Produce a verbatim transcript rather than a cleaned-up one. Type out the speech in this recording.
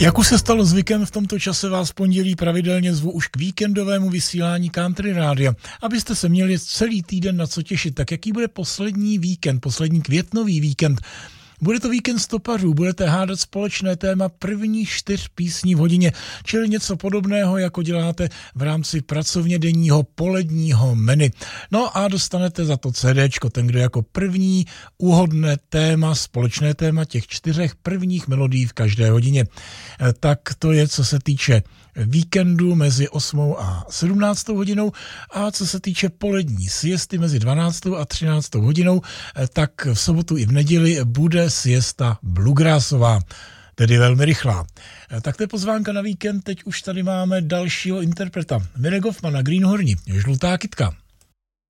Jak už se stalo zvykem, v tomto čase vás v pondělí pravidelně zvu už k víkendovému vysílání Country Rádia, abyste se měli celý týden na co těšit. Tak jaký bude poslední víkend, poslední květnový víkend? Bude to víkend stopařů, budete hádat společné téma prvních čtyř písní v hodině, čili něco podobného, jako děláte v rámci pracovně denního poledního menu. No a dostanete za to CDčko, ten, kdo jako první uhodne téma, společné téma těch čtyřech prvních melodií v každé hodině. Tak to je, co se týče víkendu mezi osmou a sedmnáctou hodinou, a co se týče polední siesty mezi dvanáctou a třináctou hodinou, tak v sobotu i v neděli bude siesta bluegrassová, tedy velmi rychlá. Tak to je pozvánka na víkend, teď už tady máme dalšího interpreta. Mirek Hoffman na Greenhorni, Žlutá kytka.